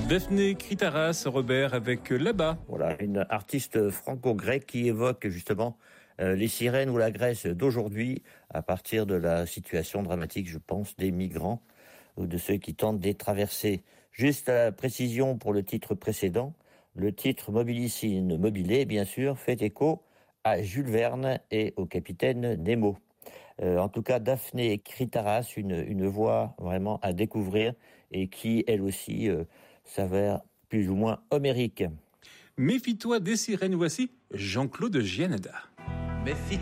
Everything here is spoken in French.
Daphné Kritaras, Robert, avec Là-bas. Voilà, une artiste franco-grecque qui évoque justement les sirènes ou la Grèce d'aujourd'hui à partir de la situation dramatique, je pense, des migrants ou de ceux qui tentent de les traverser. Juste à la précision pour le titre précédent, le titre Mobilicine Mobilé, bien sûr, fait écho à Jules Verne et au capitaine Nemo. En tout cas, Daphné Kritaras, une voix vraiment à découvrir et qui, elle aussi, s'avère plus ou moins homérique. Méfie-toi des sirènes, voici Jean-Claude Gianada. Méfie-toi